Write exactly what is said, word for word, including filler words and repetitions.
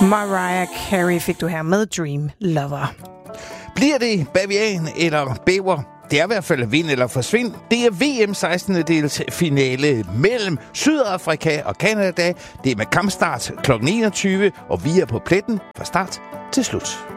Mariah Carey fik du her med Dream Lover. Bliver det bavian eller bæver? Det er i hvert fald vind eller forsvind. Det er V M sekstende-dels finale mellem Sydafrika og Canada. Det er med kampstart klokken enogtyve, og vi er på pletten fra start til slut.